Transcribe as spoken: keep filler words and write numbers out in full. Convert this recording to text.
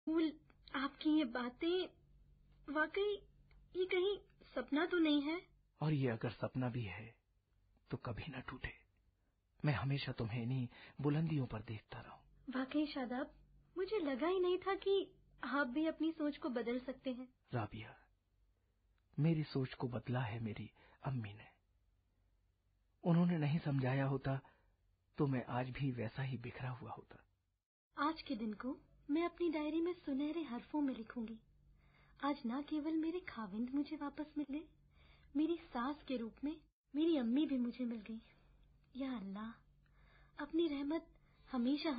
फूल, आपकी ये बातें वाकई ये कहीं सपना तो नहीं है? और ये अगर सपना भी है तो कभी न टूटे। मैं हमेशा तुम्हें इन्हीं बुलंदियों पर देखता रहूं। वाकई शादाब, मुझे लगा ही नहीं था कि आप भी अपनी सोच को बदल सकते हैं। राबिया, मेरी सोच को बदला है मेरी अम्मी ने। उन्होंने नहीं समझाया होता तो मैं आज भी वैसा ही बिखरा हुआ होता। आज के दिन को मैं अपनी डायरी में सुनहरे हरफों में लिखूंगी। आज न केवल मेरे खाविंद मुझे वापस मिले, मेरी सास के रूप में मेरी अम्मी भी मुझे मिल गई। या अल्लाह, अपनी रहमत हमेशा